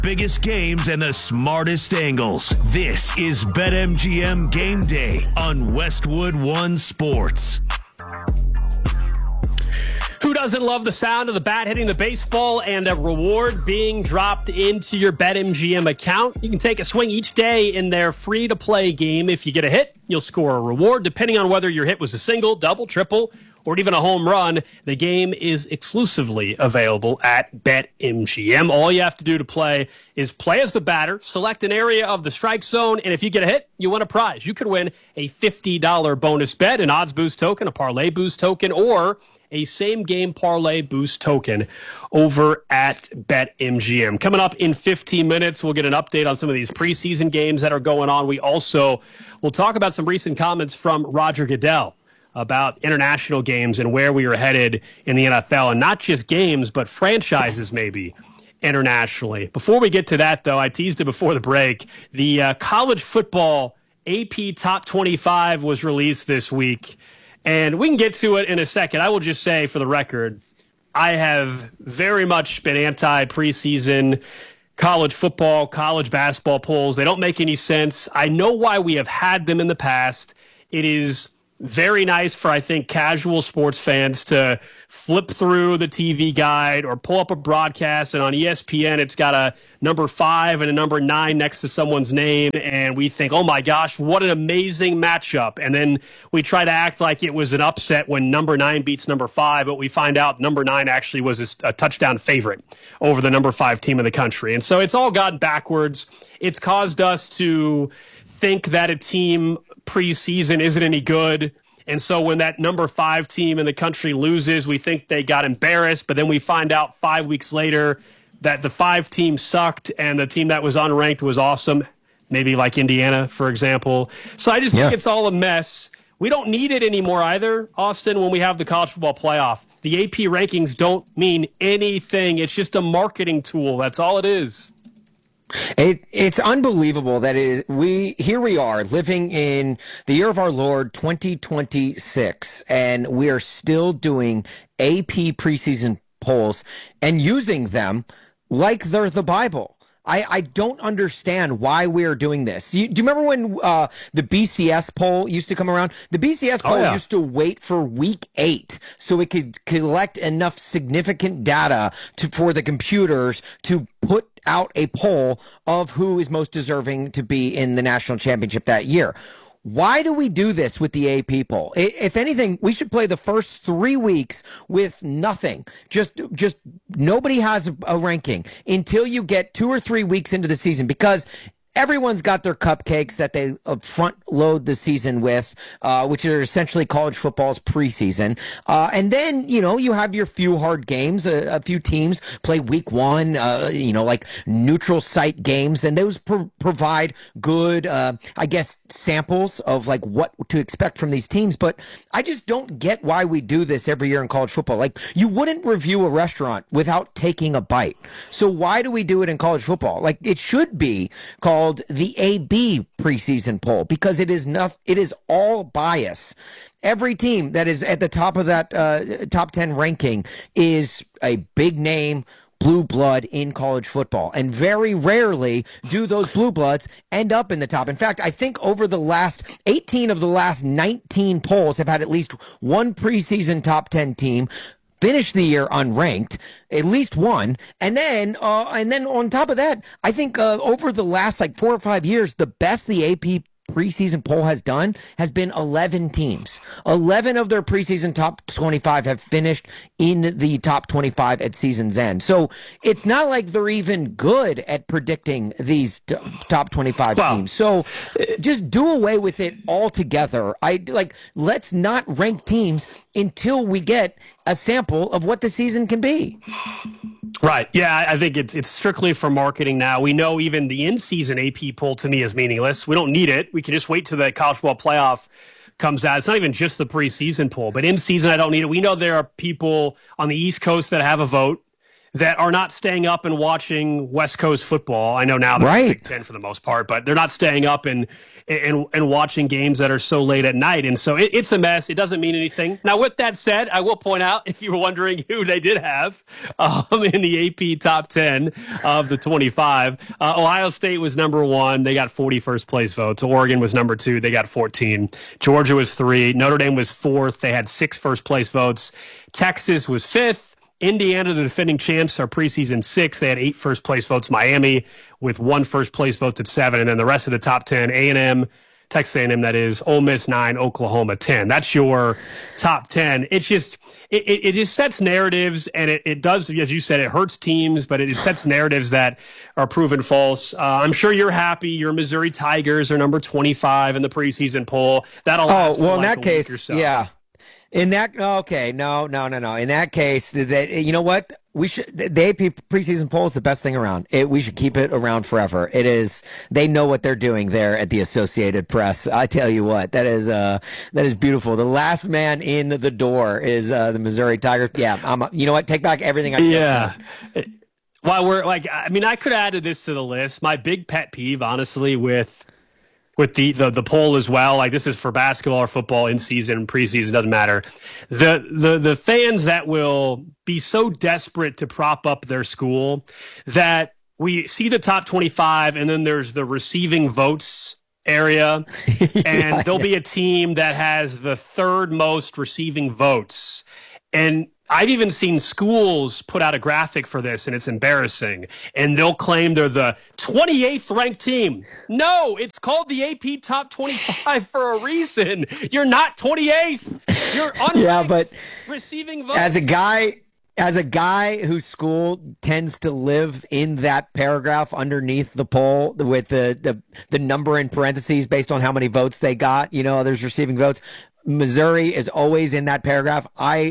Biggest games and the smartest angles. This is BetMGM Game Day on Westwood One Sports. Who doesn't love the sound of the bat hitting the baseball and a reward being dropped into your BetMGM account? You can take a swing each day in their free-to-play game. If you get a hit, you'll score a reward. Depending on whether your hit was a single, double, triple, or even a home run, the game is exclusively available at BetMGM. All you have to do to play is play as the batter, select an area of the strike zone, and if you get a hit, you win a prize. You could win a $50 bonus bet, an odds boost token, a parlay boost token, or a same-game parlay boost token over at BetMGM. Coming up in 15 minutes, we'll get an update on some of these preseason games that are going on. We also will talk about some recent comments from Roger Goodell about international games and where we are headed in the NFL, and not just games, but franchises maybe internationally. Before we get to that, though, I teased it before the break. The college football AP Top 25 was released this week. And we can get to it in a second. I will just say, for the record, I have very much been anti-preseason college football, college basketball polls. They don't make any sense. I know why we have had them in the past. It is very nice for, I think, casual sports fans to flip through the TV guide or pull up a broadcast, and on ESPN it's got a number 5 and a number 9 next to someone's name, and we think, oh my gosh, what an amazing matchup. And then we try to act like it was an upset when number 9 beats number 5, but we find out number 9 actually was a touchdown favorite over the number 5 team in the country. And so it's all gotten backwards. It's caused us to think that a team preseason isn't any good. And so when that number 5 team in the country loses, we think they got embarrassed. But then we find out 5 weeks later that the 5 team sucked and the team that was unranked was awesome, maybe like Indiana, for example. So I just think it's all a mess. We don't need it anymore either, Austin, when we have the college football playoff. The AP rankings don't mean anything. It's just a marketing tool. That's all it is. It's unbelievable that here we are living in the year of our Lord 2026, and we are still doing AP preseason polls and using them like they're the Bible. I don't understand why we are doing this. Do you remember when the BCS poll used to come around? The BCS poll used to wait for week 8 so it could collect enough significant data for the computers to put out a poll of who is most deserving to be in the national championship that year. Why do we do this with the AP poll? If anything, we should play the first 3 weeks with nothing. Just nobody has a ranking until you get 2 or 3 weeks into the season, because everyone's got their cupcakes that they front load the season with, which are essentially college football's preseason. And then, you have your few hard games. A few teams play week 1, like neutral site games, and those provide good, samples of like what to expect from these teams. But I just don't get why we do this every year in college football. Like, you wouldn't review a restaurant without taking a bite. So why do we do it in college football? Like, it should be called the AB preseason poll, because it is all bias. Every team that is at the top of that top 10 ranking is a big name blue blood in college football, and very rarely do those blue bloods end up in the top. In fact, I think over the last 18 of the last 19 polls have had at least one preseason top 10 team finish the year unranked, at least one. And then on top of that, I think over the last 4 or 5 years, the best the AP preseason poll has done has been 11 teams. 11 of their preseason top 25 have finished in the top 25 at season's end. So it's not like they're even good at predicting these top 25 teams. So just do away with it altogether. Let's not rank teams until we get a sample of what the season can be. Right. Yeah, I think it's strictly for marketing now. We know even the in-season AP poll to me is meaningless. We don't need it. We can just wait till the college football playoff comes out. It's not even just the preseason poll, but in season I don't need it. We know there are people on the East Coast that have a vote. that are not staying up and watching West Coast football. I know now they're Right. Big Ten for the most part, but they're not staying up and watching games that are so late at night. And so it's a mess. It doesn't mean anything. Now, with that said, I will point out, if you were wondering who they did have in the AP top 10 of the 25, Ohio State was number 1. They got 40 first place votes. Oregon was number 2. They got 14. Georgia was 3. Notre Dame was 4th. They had 6 first place votes. Texas was 5th. Indiana, the defending champs, are preseason 6th. They had 8 first place votes. Miami with 1 first place votes at 7. And then the rest of the top 10, A&M, Texas A&M, that is, Ole Miss 9, Oklahoma 10. That's your top 10. It's just, it just sets narratives, and it does, as you said, it hurts teams, but it sets narratives that are proven false. I'm sure you're happy. Your Missouri Tigers are number 25 in the preseason poll. That'll last for in that case, yeah. In that, okay, no. In that case, you know what? We should, the AP preseason poll is the best thing around. We should keep it around forever. It is, they know what they're doing there at the Associated Press. I tell you what, that is beautiful. The last man in the door is the Missouri Tigers. Yeah, you know what? Take back everything I said. Yeah. While we're I could add this to the list. My big pet peeve, honestly, with the poll as well, like this is for basketball or football, in season, preseason, doesn't matter. The fans that will be so desperate to prop up their school that we see the top 25 and then there's the receiving votes area, and there'll be a team that has the 3rd most receiving votes. And I've even seen schools put out a graphic for this, and it's embarrassing. And they'll claim they're the 28th ranked team. No, it's called the AP Top 25 for a reason. You're not 28th. You're unranked. But receiving votes. As a guy whose school tends to live in that paragraph underneath the poll with the number in parentheses based on how many votes they got, others receiving votes, Missouri is always in that paragraph.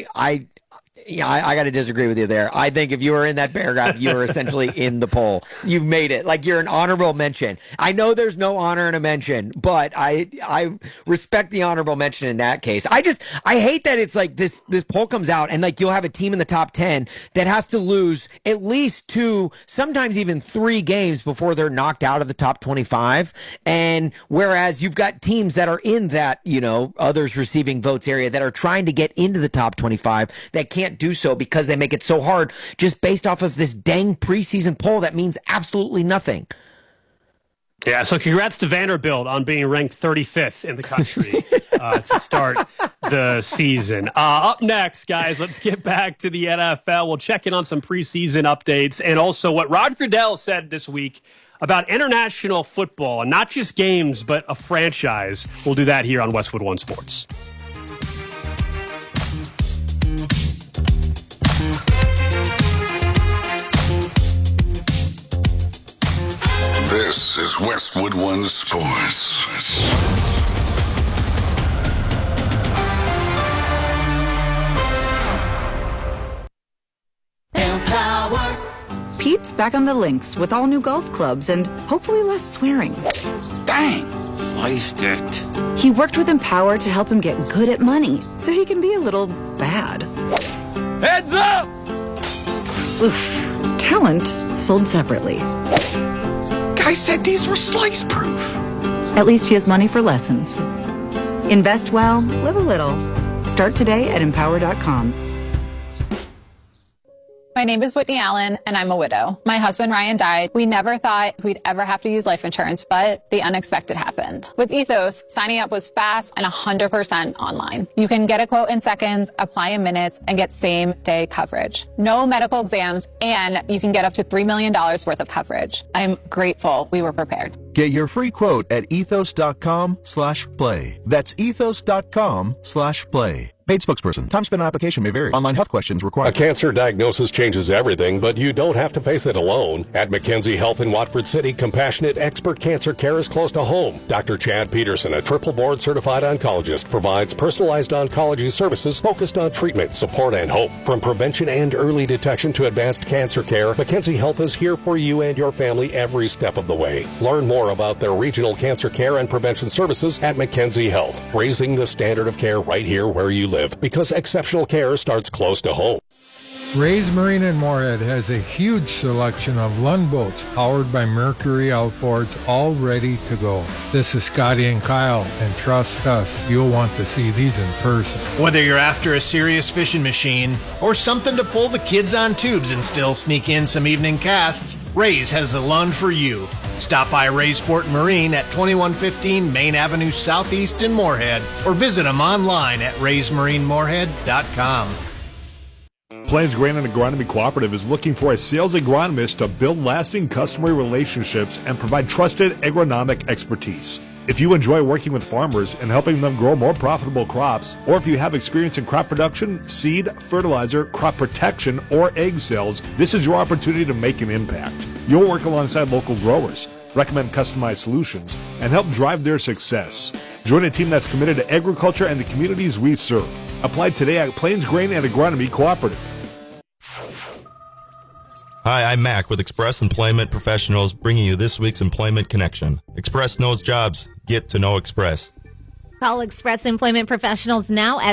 I got to disagree with you there. I think if you were in that paragraph, you were essentially in the poll. You've made it. Like, you're an honorable mention. I know there's no honor in a mention, but I respect the honorable mention in that case. I hate that it's like this poll comes out and like you'll have a team in the top 10 that has to lose at least 2, sometimes even 3 games before they're knocked out of the top 25. And whereas you've got teams that are in that, others receiving votes area that are trying to get into the top 25 that can't do so because they make it so hard just based off of this dang preseason poll that means absolutely nothing. Yeah, so congrats to Vanderbilt on being ranked 35th in the country to start the season. Up next, guys, let's get back to the NFL. We'll check in on some preseason updates and also what Roger Goodell said this week about international football, and not just games, but a franchise. We'll do that here on Westwood One Sports. This is Westwood One Sports. Empower. Pete's back on the links with all new golf clubs and hopefully less swearing. Dang, sliced it. He worked with Empower to help him get good at money so he can be a little bad. Heads up! Oof. Talent sold separately. Guy said these were slice proof. At least he has money for lessons. Invest well, live a little. Start today at empower.com. My name is Whitney Allen, and I'm a widow. My husband, Ryan, died. We never thought we'd ever have to use life insurance, but the unexpected happened. With Ethos, signing up was fast and 100% online. You can get a quote in seconds, apply in minutes, and get same-day coverage. No medical exams, and you can get up to $3 million worth of coverage. I'm grateful we were prepared. Get your free quote at ethos.com/play. That's ethos.com/play. Paid spokesperson. Time spent on application may vary. Online health questions required. A cancer diagnosis changes everything, but you don't have to face it alone. At McKenzie Health in Watford City, compassionate expert cancer care is close to home. Dr. Chad Peterson, a triple board certified oncologist, provides personalized oncology services focused on treatment, support, and hope. From prevention and early detection to advanced cancer care, McKenzie Health is here for you and your family every step of the way. Learn more about their regional cancer care and prevention services at McKenzie Health, raising the standard of care right here where you live, because exceptional care starts close to home. Ray's Marine in Moorhead has a huge selection of Lund boats powered by Mercury outboards, all ready to go. This is Scotty and Kyle, and trust us, you'll want to see these in person. Whether you're after a serious fishing machine or something to pull the kids on tubes and still sneak in some evening casts, Ray's has the Lund for you. Stop by Ray's Sport and Marine at 2115 Main Avenue Southeast in Moorhead, or visit them online at raysmarinemoorhead.com. Plains Grain and Agronomy Cooperative is looking for a sales agronomist to build lasting customer relationships and provide trusted agronomic expertise. If you enjoy working with farmers and helping them grow more profitable crops, or if you have experience in crop production, seed, fertilizer, crop protection, or egg sales, this is your opportunity to make an impact. You'll work alongside local growers, recommend customized solutions, and help drive their success. Join a team that's committed to agriculture and the communities we serve. Apply today at Plains Grain and Agronomy Cooperative. Hi, I'm Mac with Express Employment Professionals, bringing you this week's Employment Connection. Express knows jobs. Get to know Express. Call Express Employment Professionals now at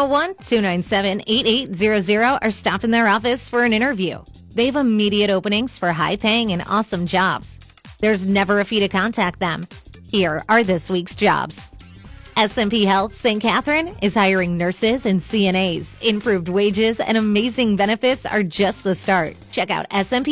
701-297-8800 or stop in their office for an interview. They have immediate openings for high-paying and awesome jobs. There's never a fee to contact them. Here are this week's jobs. SMP Health St. Catherine is hiring nurses and CNAs. Improved wages and amazing benefits are just the start. Check out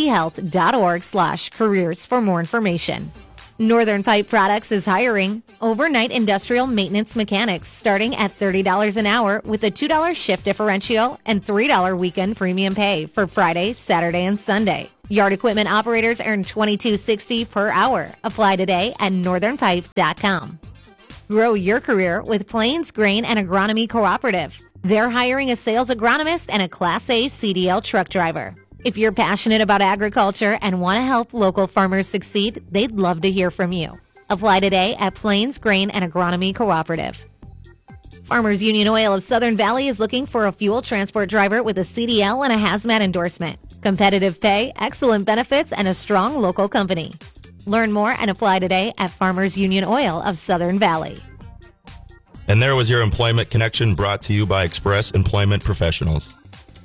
smphealth.org/careers for more information. Northern Pipe Products is hiring overnight industrial maintenance mechanics starting at $30 an hour with a $2 shift differential and $3 weekend premium pay for Friday, Saturday, and Sunday. Yard equipment operators earn $22.60 per hour. Apply today at northernpipe.com. Grow your career with Plains Grain and Agronomy Cooperative. They're hiring a sales agronomist and a Class A CDL truck driver. If you're passionate about agriculture and want to help local farmers succeed, they'd love to hear from you. Apply today at Plains Grain and Agronomy Cooperative. Farmers Union Oil of Southern Valley is looking for a fuel transport driver with a CDL and a hazmat endorsement. Competitive pay, excellent benefits, and a strong local company. Learn more and apply today at Farmers Union Oil of Southern Valley. And there was your Employment Connection brought to you by Express Employment Professionals.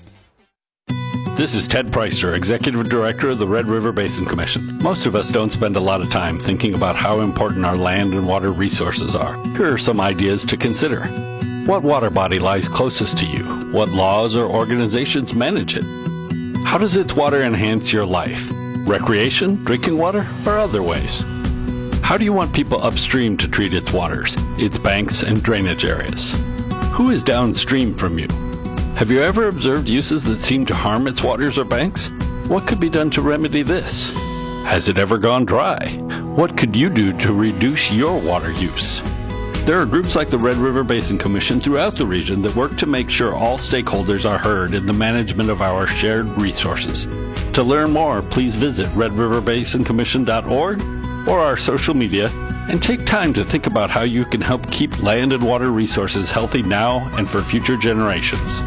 This is Ted Preister, Executive Director of the Red River Basin Commission. Most of us don't spend a lot of time thinking about how important our land and water resources are. Here are some ideas to consider. What water body lies closest to you? What laws or organizations manage it? How does its water enhance your life? Recreation, drinking water, or other ways? How do you want people upstream to treat its waters, its banks and drainage areas? Who is downstream from you? Have you ever observed uses that seem to harm its waters or banks? What could be done to remedy this? Has it ever gone dry? What could you do to reduce your water use? There are groups like the Red River Basin Commission throughout the region that work to make sure all stakeholders are heard in the management of our shared resources. To learn more, please visit redriverbasincommission.org or our social media and take time to think about how you can help keep land and water resources healthy now and for future generations.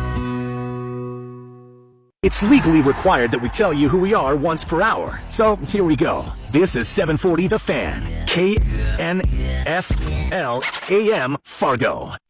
It's legally required that we tell you who we are once per hour. So here we go. This is 740 The Fan, KNFL AM Fargo.